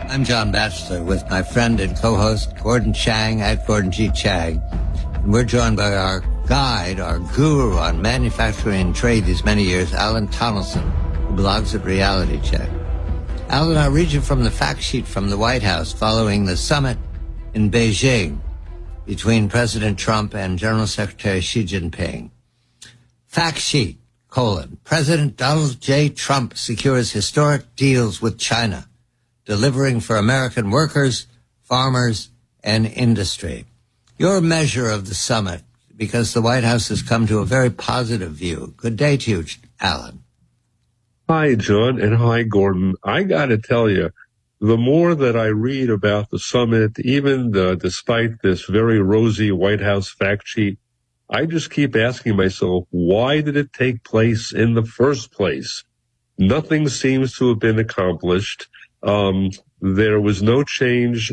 I'm John Batchelor with my friend and co-host Gordon Chang at Gordon G. Chang. And we're joined by our guide, our guru on manufacturing and trade these many years, Alan Tonelson, who blogs at Reality Check. Alan, I'll read you from the fact sheet from the White House following the summit in Beijing between President Trump and General Secretary Xi Jinping. Fact sheet, President Donald J. Trump secures historic deals with China, delivering for American workers, farmers, and industry. Your measure of the summit, because the White House has come to a very positive view. Good day to you, Alan. Hi, John, and hi, Gordon. I got to tell you, the more that I read about the summit, even despite this very rosy White House fact sheet, I just keep asking myself, why did it take place in the first place? Nothing seems to have been accomplished. There was no change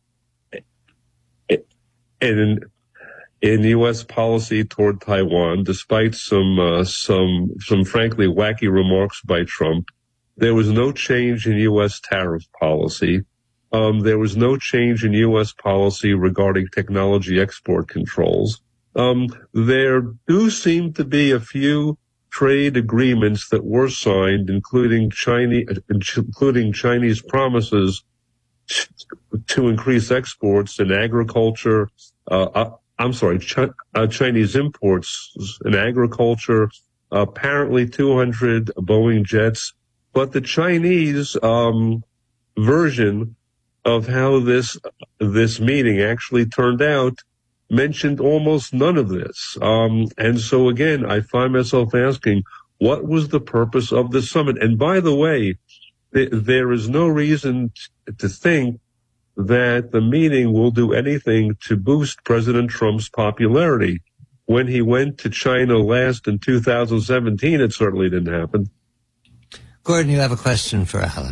in U.S. policy toward Taiwan, despite some frankly wacky remarks by Trump. There was no change in U.S. tariff policy. There was no change in U.S. policy regarding technology export controls. There do seem to be a few trade agreements that were signed, including Chinese promises to increase exports in agriculture. Chinese imports in agriculture. Apparently, 200 Boeing jets. But the Chinese version of how this meeting actually turned out mentioned almost none of this. And so again, I find myself asking, what was the purpose of the summit? And by the way, there is no reason to think that the meeting will do anything to boost President Trump's popularity. When he went to China last in 2017, it certainly didn't happen. Gordon, you have a question for Alan.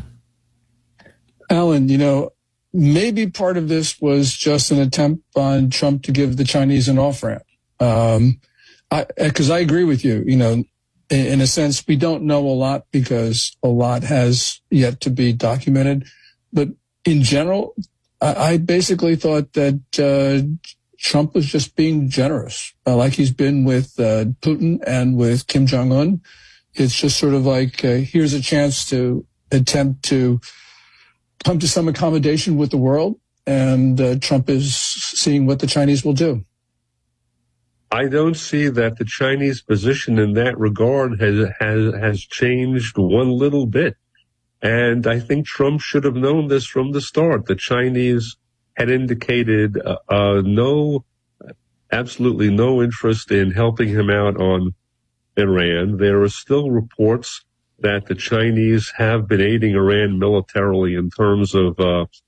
Alan, maybe part of this was just an attempt on Trump to give the Chinese an off-ramp. Because I agree with you, in a sense, we don't know a lot because a lot has yet to be documented. But in general, I basically thought that Trump was just being generous, like he's been with Putin and with Kim Jong-un. It's just sort of like, here's a chance to attempt to come to some accommodation with the world, and Trump is seeing what the Chinese will do. I don't see that the Chinese position in that regard has changed one little bit. And I think Trump should have known this from the start. The Chinese had indicated absolutely no interest in helping him out on Iran. There are still reports that the Chinese have been aiding Iran militarily in terms of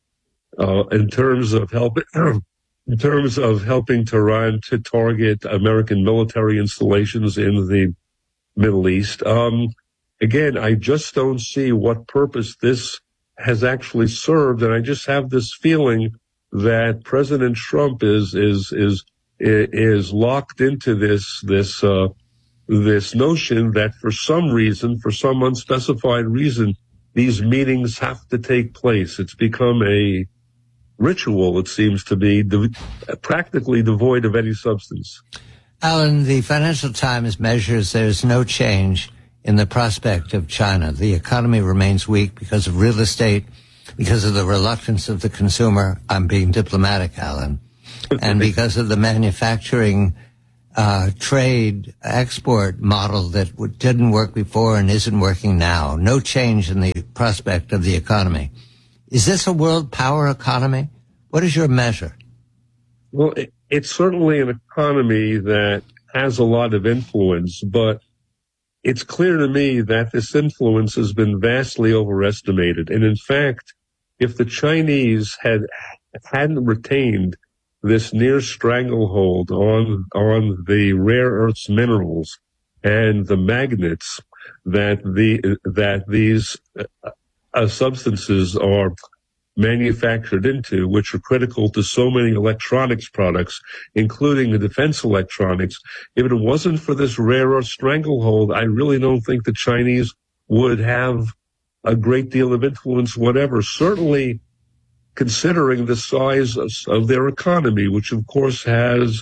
helping Tehran to target American military installations in the Middle East. Again, I just don't see what purpose this has actually served, and I just have this feeling that President Trump is locked into this notion that for some reason, for some unspecified reason, these meetings have to take place. It's become a ritual, it seems to be, practically devoid of any substance. Alan, the Financial Times measures there's no change in the prospect of China. The economy remains weak because of real estate, because of the reluctance of the consumer. I'm being diplomatic, Alan. And because of the manufacturing trade export model that didn't work before and isn't working now. No change in the prospect of the economy. Is this a world power economy? What is your measure? Well, it's certainly an economy that has a lot of influence, but it's clear to me that this influence has been vastly overestimated. And in fact, if the Chinese hadn't retained this near stranglehold on the rare earths minerals and the magnets that these substances are manufactured into, which are critical to so many electronics products, including the defense electronics. If it wasn't for this rare earth stranglehold, I really don't think the Chinese would have a great deal of influence, whatever. Certainly, considering the size of their economy, which of course has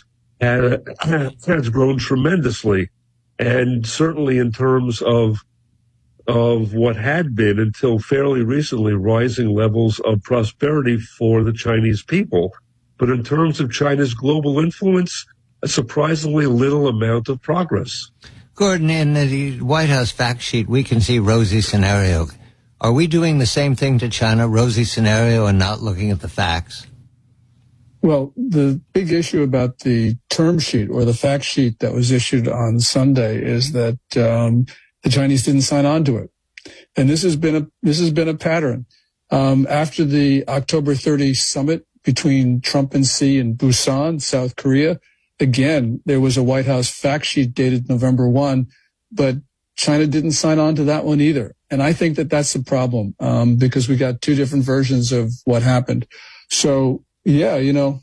grown tremendously, and certainly in terms of what had been until fairly recently rising levels of prosperity for the Chinese people. But in terms of China's global influence, a surprisingly little amount of progress. Gordon, in the White House fact sheet, we can see rosy scenario. Are we doing the same thing to China, rosy scenario, and not looking at the facts? Well, the big issue about the term sheet or the fact sheet that was issued on Sunday is that the Chinese didn't sign on to it, and this has been a pattern. After the October 30 summit between Trump and Xi in Busan, South Korea, again there was a White House fact sheet dated November 1, but China didn't sign on to that one either. And I think that that's the problem, because we got two different versions of what happened. So, yeah,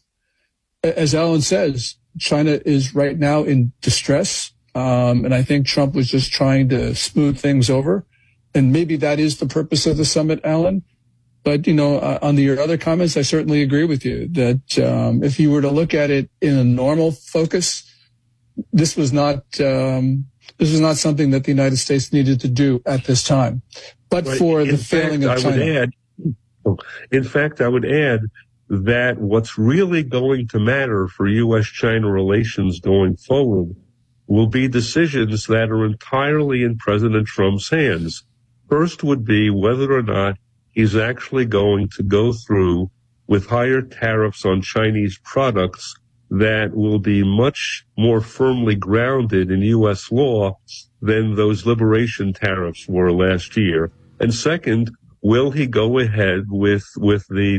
as Alan says, China is right now in distress. And I think Trump was just trying to smooth things over. And maybe that is the purpose of the summit, Alan. But, on your other comments, I certainly agree with you that if you were to look at it in a normal focus, this was not something that the United States needed to do at this time. But right. For the failing of China. In fact, I would add that what's really going to matter for U.S.-China relations going forward will be decisions that are entirely in President Trump's hands. First would be whether or not he's actually going to go through with higher tariffs on Chinese products that will be much more firmly grounded in U.S. law than those liberation tariffs were last year. And second, will he go ahead with the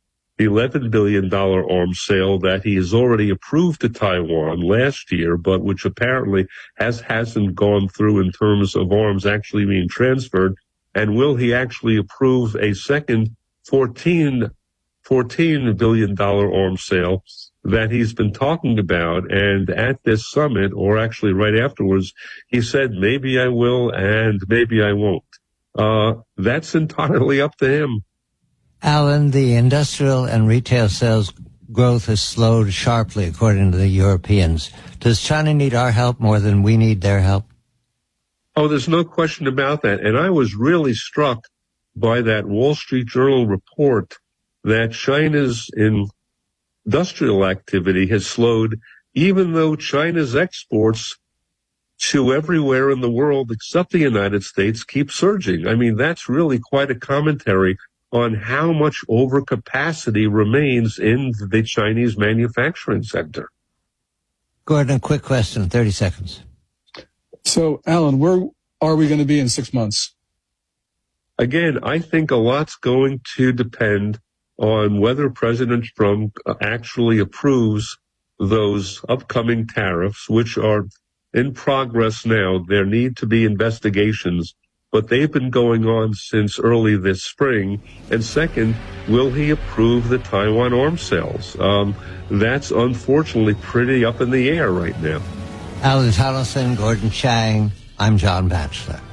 $11 billion arms sale that he has already approved to Taiwan last year, but which apparently hasn't gone through in terms of arms actually being transferred? And will he actually approve a second $14 billion arms sale that he's been talking about? And at this summit, or actually right afterwards, he said, maybe I will and maybe I won't. That's entirely up to him. Alan, the industrial and retail sales growth has slowed sharply, according to the Europeans. Does China need our help more than we need their help? Oh, there's no question about that. And I was really struck by that Wall Street Journal report that China's industrial activity has slowed, even though China's exports to everywhere in the world except the United States keep surging. I mean, that's really quite a commentary on how much overcapacity remains in the Chinese manufacturing sector. Gordon, a quick question, 30 seconds. So, Alan, where are we going to be in 6 months? Again, I think a lot's going to depend on whether President Trump actually approves those upcoming tariffs, which are in progress now. There need to be investigations, but they've been going on since early this spring. And second, will he approve the Taiwan arms sales? That's unfortunately pretty up in the air right now. Alan Tonelson, Gordon Chang, I'm John Batchelor.